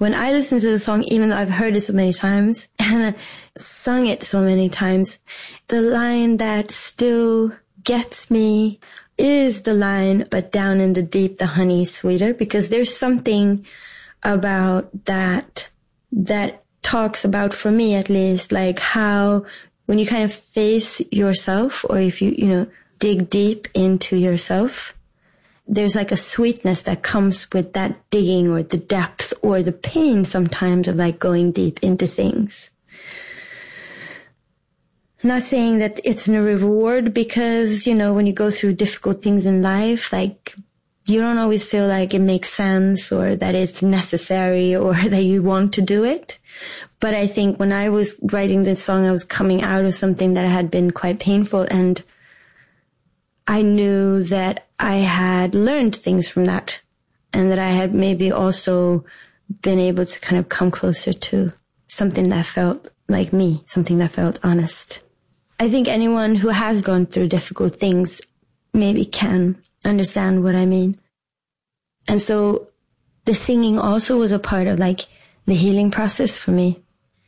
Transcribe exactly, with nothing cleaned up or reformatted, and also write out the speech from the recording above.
when I listen to the song, even though I've heard it so many times and sung it so many times, the line that still gets me is the line, but down in the deep, the honey's sweeter, because there's something about that that talks about, for me at least, like how when you kind of face yourself, or if you, you know, dig deep into yourself, there's like a sweetness that comes with that digging, or the depth, or the pain sometimes of like going deep into things. Not saying that it's a reward, because, you know, when you go through difficult things in life, like you don't always feel like it makes sense, or that it's necessary, or that you want to do it. But I think when I was writing this song, I was coming out of something that had been quite painful, and I knew that I had learned things from that, and that I had maybe also been able to kind of come closer to something that felt like me, something that felt honest. I think anyone who has gone through difficult things maybe can understand what I mean. And so the singing also was a part of like the healing process for me.